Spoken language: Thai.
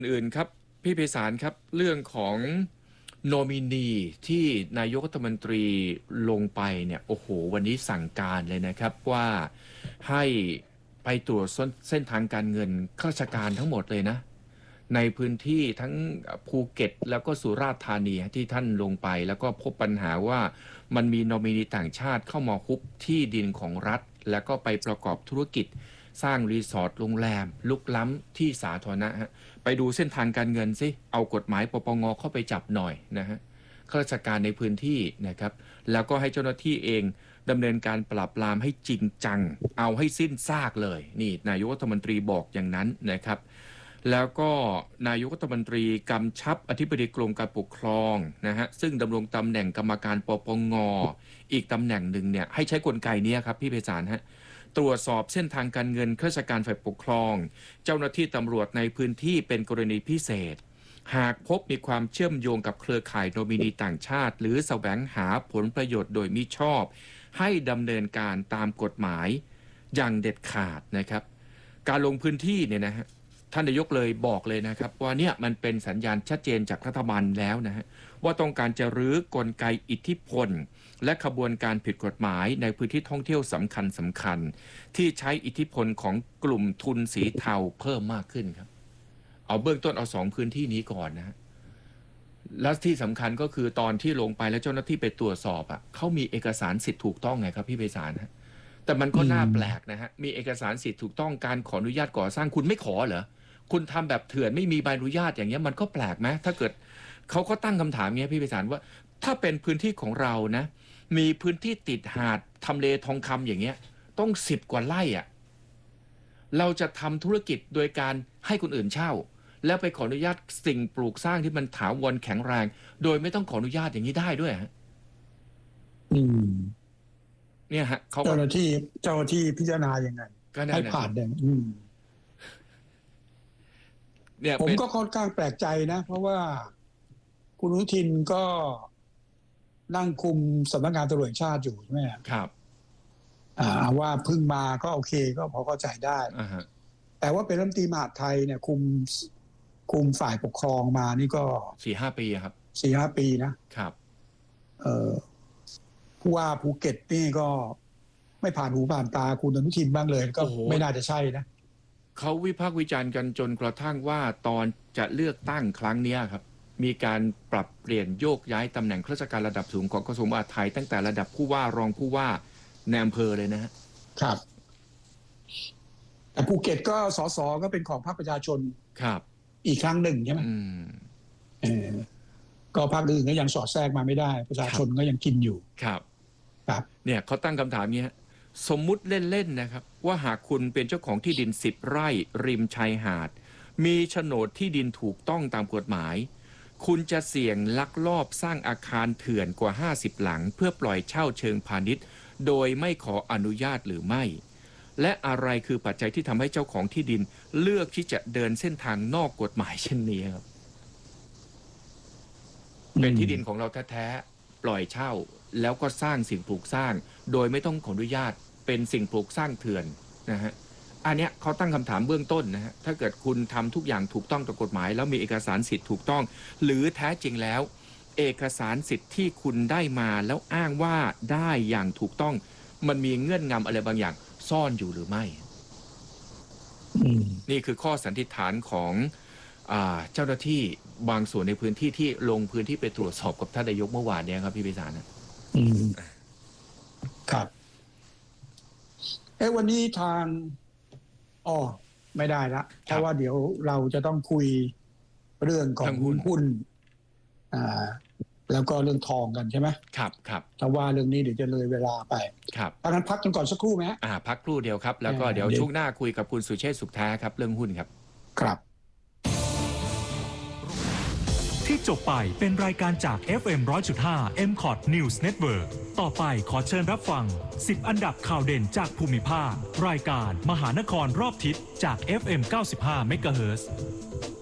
อื่นครับพี่ไพศาลครับเรื่องของโนมินีที่นายกรัฐมนตรีลงไปเนี่ยโอ้โหวันนี้สั่งการเลยนะครับว่าให้ไปตรวจเส้นทางการเงินข้าราชการทั้งหมดเลยนะในพื้นที่ทั้งภูเก็ตแล้วก็สุราษฎร์ธานีที่ท่านลงไปแล้วก็พบปัญหาว่ามันมีโนมินีต่างชาติเข้ามาฮุบที่ดินของรัฐแล้วก็ไปประกอบธุรกิจสร้างรีสอร์ทโรงแรมลุกล้ำที่สาธารณะฮะไปดูเส้นทางการเงินสิเอากฎหมายปปงเข้าไปจับหน่อยนะฮะข้าราชการในพื้นที่นะครับแล้วก็ให้เจ้าหน้าที่เองดำเนินการปราบปรามให้จริงจังเอาให้สิ้นซากเลยนี่นายกรัฐมนตรีบอกอย่างนั้นนะครับแล้วก็นายกรัฐมนตรีกำชับอธิบดีกรมการปกครองนะฮะซึ่งดำรงตำแหน่งกรรมการปปงอีกตำแหน่งหนึ่งเนี่ยให้ใช้กลไกนี้ครับพี่ไพศาลฮะตรวจสอบเส้นทางการเงินข้าราชการฝ่ายปกครองเจ้าหน้าที่ตำรวจในพื้นที่เป็นกรณีพิเศษหากพบมีความเชื่อมโยงกับเครือข่ายโนมินีต่างชาติหรือแสวงหาผลประโยชน์โดยมิชอบให้ดำเนินการตามกฎหมายอย่างเด็ดขาดนะครับการลงพื้นที่เนี่ยนะฮะท่านนายกเลยบอกเลยนะครับว่าเนี่ยมันเป็นสัญญาณชัดเจนจากรัฐบาลแล้วนะฮะว่าต้องการจะรื้อกลไกอิทธิพลและขบวนการผิดกฎหมายในพื้นที่ท่องเที่ยวสำคัญที่ใช้อิทธิพลของกลุ่มทุนสีเทาเพิ่มมากขึ้นครับเอาเบื้องต้นเอา2พื้นที่นี้ก่อนนะฮะและที่สำคัญก็คือตอนที่ลงไปแล้วเจ้าหน้าที่ไปตรวจสอบเขามีเอกสารสิทธิ์ถูกต้องไงครับพี่ไพศาลฮะแต่มันก็น่าแปลกนะฮะมีเอกสารสิทธิ์ถูกต้องการขออนุญาตก่อสร้างคุณไม่ขอเหรอคุณทำแบบเถื่อนไม่มีใบอนุญาตอย่างเงี้ยมันก็แปลกไหมถ้าเกิดเขาก็ตั้งคำถามเงี้ยพี่ไพศาลว่าถ้าเป็นพื้นที่ของเรานะมีพื้นที่ติดหาดทำเลทองคำอย่างเงี้ยต้อง10 กว่าไร่เราจะทำธุรกิจโดยการให้คนอื่นเช่าแล้วไปขออนุญาตสิ่งปลูกสร้างที่มันถาวรแข็งแรงโดยไม่ต้องขออนุญาตอย่างนี้ได้ด้วยฮะเนี่ยฮะเจ้าหน้าที่พิจารณายังไงให้ผ่านได้เนี่ยผมก็ค่อนข้างแปลกใจนะเพราะว่าคุณอนุทินก็นั่งคุมสำนักงานตำรวจแห่งชาติอยู่ใช่ไหมครับว่าเพิ่งมาก็โอเคก็พอเข้าใจได้แต่ว่าเป็นรัฐมนตรีมหาดไทยเนี่ยคุมฝ่ายปกครองมานี่ก็ 4-5 ปีครับ 4-5 ปีนะครับผู้ว่าภูเก็ตนี่ก็ไม่ผ่านหูผ่านตาคุณอนุทินบ้างเลยก็ไม่น่าจะใช่นะเขาวิพากษ์วิจารณ์กันจนกระทั่งว่าตอนจะเลือกตั้งครั้งนี้ครับมีการปรับเปลี่ยนโยกย้ายตำแหน่งข้าราชการระดับสูงของกระทรวงมหาดไทยตั้งแต่ระดับผู้ว่ารองผู้ว่าในอำเภอเลยนะฮะครับแต่ภูเก็ตก็สสก็เป็นของพรรคประชาชนครับอีกครั้งหนึ่งใช่ไหมก็พรรคอื่นก็ยังสอดแทรกมาไม่ได้ประชาชนก็ยังกินอยู่ครับเนี่ยเขาตั้งคำถามนี้สมมุติเล่นๆนะครับว่าหากคุณเป็นเจ้าของที่ดิน10 ไร่ริมชายหาดมีโฉนดที่ดินถูกต้องตามกฎหมายคุณจะเสี่ยงลักลอบสร้างอาคารเถื่อนกว่า50 หลังเพื่อปล่อยเช่าเชิงพาณิชย์โดยไม่ขออนุญาตหรือไม่และอะไรคือปัจจัยที่ทำให้เจ้าของที่ดินเลือกที่จะเดินเส้นทางนอกกฎหมายเช่นนี้ครับเป็นที่ดินของเราแท้ๆปล่อยเช่าแล้วก็สร้างสิ่งปลูกสร้างโดยไม่ต้องขออนุญาตเป็นสิ่งปลูกสร้างเถื่อนนะฮะอันเนี้ยเขาตั้งคำถามเบื้องต้นนะฮะถ้าเกิดคุณทำทุกอย่างถูกต้องตามกฎหมายแล้วมีเอกสารสิทธิ์ถูกต้องหรือแท้จริงแล้วเอกสารสิทธิ์ที่คุณได้มาแล้วอ้างว่าได้อย่างถูกต้องมันมีเงื่อนงำอะไรบางอย่างซ่อนอยู่หรือไม่นี่คือข้อสันนิษฐานของเจ้าหน้าที่บางส่วนในพื้นที่ที่ลงพื้นที่ไปตรวจสอบกับท่านนายกเมื่อวานเนี่ยครับพี่ไพศาลครับวันนี้ทางไม่ได้ละเพราะว่าเดี๋ยวเราจะต้องคุยเรื่องของหุ้นแล้วก็เรื่องทองกันใช่ไหมครับถ้าว่าเรื่องนี้เดี๋ยวจะเลยเวลาไปครับดังนั้นพักกันก่อนสักครู่ไหมพักครู่เดียวครับแล้วก็เดี๋ยวช่วงหน้าคุยกับคุณสุเชษฐ์สุขแท้ครับเรื่องหุ้นครับครับที่จบไปเป็นรายการจาก FM 100.5 MCOT News Network ต่อไปขอเชิญรับฟัง10 อันดับข่าวเด่นจากภูมิภาครายการมหานครรอบทิศจาก FM 95 MHz